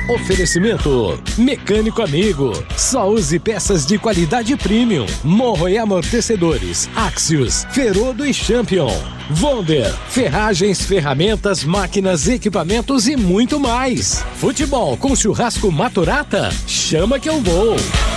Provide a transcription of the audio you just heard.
Oferecimento Mecânico Amigo. Só use peças de qualidade premium. Morro e amortecedores. Axios, Ferodo e Champion. Wonder, ferragens, ferramentas, máquinas, equipamentos e muito mais. Futebol com churrasco Maturata? Chama que eu vou.